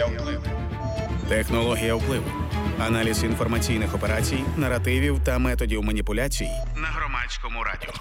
Технологія впливу. Аналіз інформаційних операцій, наративів та методів маніпуляцій на Громадському радіо.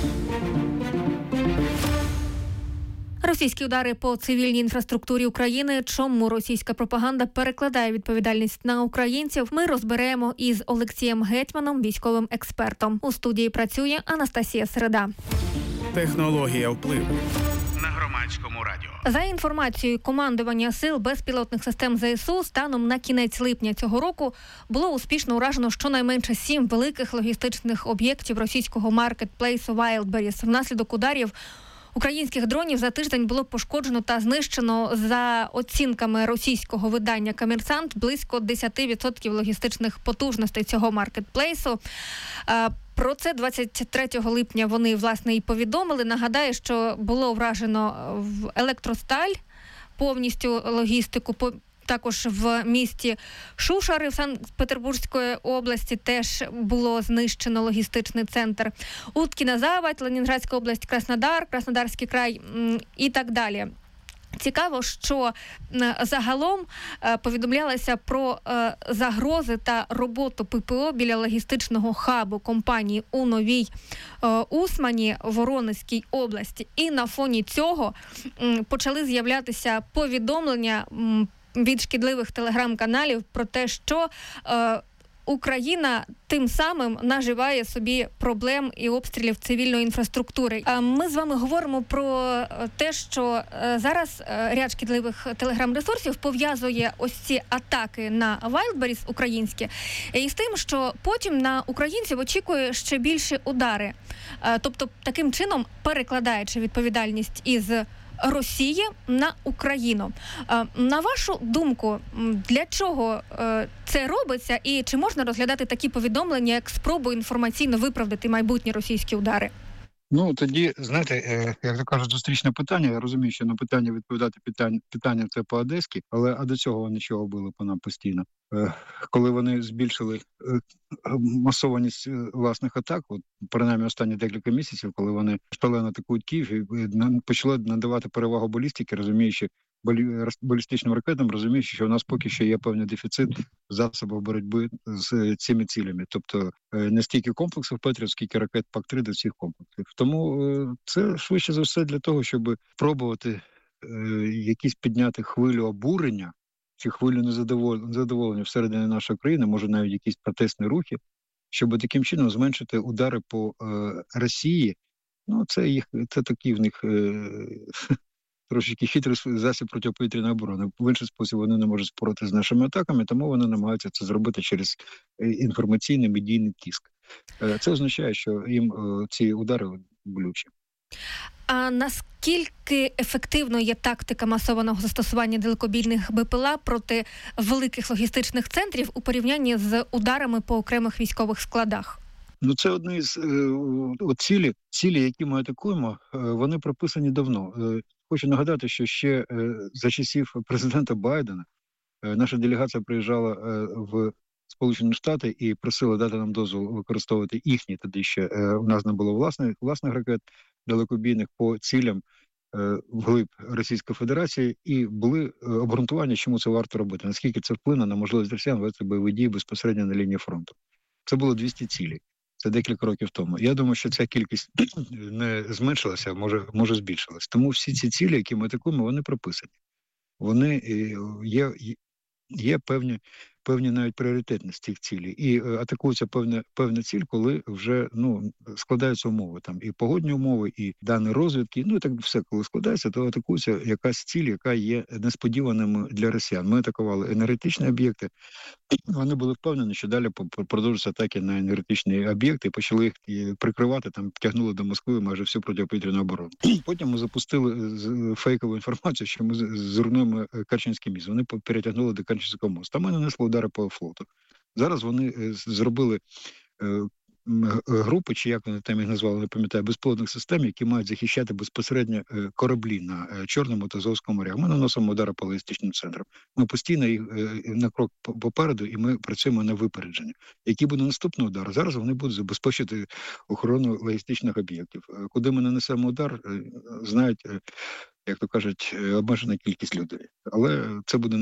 Російські удари по цивільній інфраструктурі України. Чому російська пропаганда перекладає відповідальність на українців? Ми розберемо із Олексієм Гетьманом, військовим експертом. У студії працює Анастасія Середа. Технологія впливу на Громадському радіо. За інформацією командування сил безпілотних систем ЗСУ, станом на кінець липня цього року було успішно уражено щонайменше 7 великих логістичних об'єктів російського маркетплейсу Wildberries. Внаслідок ударів українських дронів за тиждень було пошкоджено та знищено, за оцінками російського видання «Комерсант», близько 10% логістичних потужностей цього маркетплейсу. Про це 23 липня вони, власне, і повідомили. Нагадаю, що було вражено в Електросталь повністю логістику, також в місті Шушари в Санкт-Петербурзької області теж було знищено логістичний центр. Уткіна Заводь, Ленінградська область, Краснодар, Краснодарський край і так далі. Цікаво, що загалом повідомлялося про загрози та роботу ППО біля логістичного хабу компанії у Новій Усмані, Воронезькій області. І на фоні цього почали з'являтися повідомлення від шкідливих телеграм-каналів про те, що Україна тим самим наживає собі проблем і обстрілів цивільної інфраструктури. Ми з вами говоримо про те, що зараз ряд шкідливих телеграм-ресурсів пов'язує ось ці атаки на Wildberries українські із тим, що потім на українців очікує ще більші удари. Тобто таким чином перекладаючи відповідальність із Росії на Україну. На вашу думку, для чого це робиться і чи можна розглядати такі повідомлення як спробу інформаційно виправдати майбутні російські удари? Ну, тоді, знаєте, як то кажуть, зустрічне питання. Я розумію, що на питання відповідати питання це по-одеськи, але до цього нічого було по нам постійно. Коли вони збільшили масованість власних атак, от, принаймні останні декілька місяців, коли вони шалено атакують Київ і почали надавати перевагу балістики, розуміючи, балістичним ракетам, розуміючи, що у нас поки що є певний дефіцит засобів боротьби з цими цілями. Тобто не стільки комплексів Петріот, скільки ракет ПАК-3 до цих комплексів. Тому це швидше за все для того, щоб пробувати якісь підняти хвилю обурення чи хвилю незадоволення всередині нашої країни, може навіть якісь протестні рухи, щоб таким чином зменшити удари по Росії. Ну, це такий в них трошечки хитрий засіб протиповітряної оборони. В інший спосіб вони не можуть спорити з нашими атаками, тому вони намагаються це зробити через інформаційний медійний тиск. Це означає, що їм ці удари болючі. А наскільки ефективно є тактика масованого застосування далекобійних БПЛА проти великих логістичних центрів у порівнянні з ударами по окремих військових складах? Ну, це одні з цілі, які ми атакуємо, вони прописані давно. Хочу нагадати, що ще за часів президента Байдена наша делегація приїжджала в Сполучені Штати і просила дати нам дозвіл використовувати їхні, тоді ще у нас не було власних ракет далекобійних по цілям вглиб Російської Федерації, і були обґрунтування, чому це варто робити, наскільки це вплине на можливість росіян вести бойові дії безпосередньо на лінії фронту. Це було 200 цілей. Це декілька років тому. Я думаю, що ця кількість не зменшилася, а може збільшилась. Тому всі ці цілі, які ми атакуємо, вони прописані. Вони є певні навіть пріоритетність цих цілей. І атакується певна ціль, коли вже складаються умови. Там і погодні умови, і дані розвідки. Ну і так все, коли складається, то атакується якась ціль, яка є несподіваними для росіян. Ми атакували енергетичні об'єкти. Вони були впевнені, що далі продовжаться атаки на енергетичні об'єкти, і почали їх прикривати, там тягнули до Москви майже всю протиповітряну оборону. Потім ми запустили фейкову інформацію, що ми зруйнуємо Керченський міст. Вони перетягнули до Керченського мосту. Там ми нанесли удари по флоту. Зараз вони зробили групи, чи як вони там їх назвали, не пам'ятаю, безпілотних систем, які мають захищати безпосередньо кораблі на Чорному та Азовському морях. Ми наносимо удари по логістичним центрам. Ми постійно їх на крок попереду, і ми працюємо на випередження. Який буде наступний удар? Зараз вони будуть забезпечити охорону логістичних об'єктів. Куди ми нанесемо удар, знають, як то кажуть, обмежена кількість людей. Але це буде